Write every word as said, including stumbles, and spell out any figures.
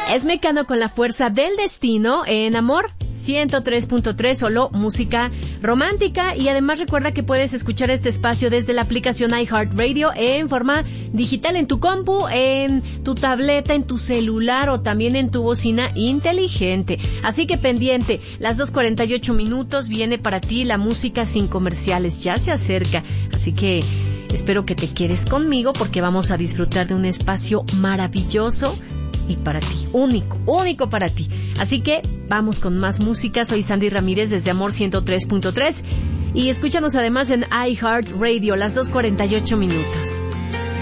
Es Mecano con la fuerza del destino en Amor ciento tres punto tres, solo música romántica. Y además recuerda que puedes escuchar este espacio desde la aplicación iHeartRadio en forma digital en tu compu, en tu tableta, en tu celular o también en tu bocina inteligente. Así que pendiente, las dos cuarenta y ocho minutos viene para ti la música sin comerciales, ya se acerca. Así que espero que te quedes conmigo porque vamos a disfrutar de un espacio maravilloso y para ti, único, único para ti. Así que vamos con más música. Soy Sandy Ramírez desde Amor ciento tres punto tres y escúchanos además en iHeartRadio, las dos cuarenta y ocho minutos.